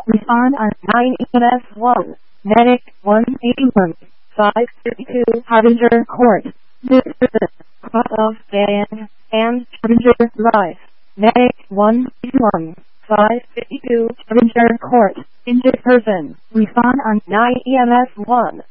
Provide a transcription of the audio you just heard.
Respond on 9 EMS 1. Medic 181. 532 Harbinger Court. This person, cause of death, and Harbinger life. Medic 181. 552 Harbinger Court. Injured person. Respond on 9 EMS 1.